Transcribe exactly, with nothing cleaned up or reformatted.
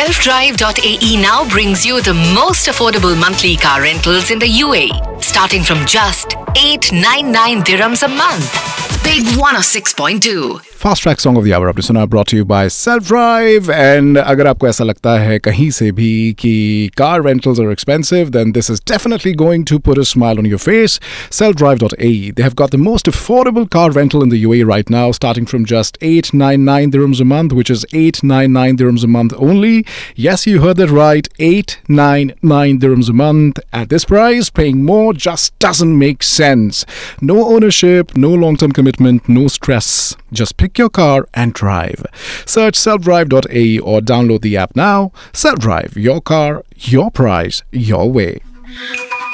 self drive dot a e now brings you the most affordable monthly car rentals in the U A E, starting from just eight ninety-nine dirhams a month. Big one oh six point two. Fast track song of the our आपने सुना, brought to you by self drive. And अगर आपको ऐसा लगता है कहीं से भी कि car rentals are expensive, then this is definitely going to put a smile on your face. self drive dot a e, they have got the most affordable car rental in the U A E right now, starting from just eight ninety-nine dirhams a month, which is eight ninety-nine dirhams a month only. Yes, you heard that right, eight ninety-nine dirhams a month. At this price, paying more just doesn't make sense. No ownership, no long-term commitment, no stress. Just pick your car and drive. Search self drive dot a e or download the app now. Self Drive, your car, your price, your way.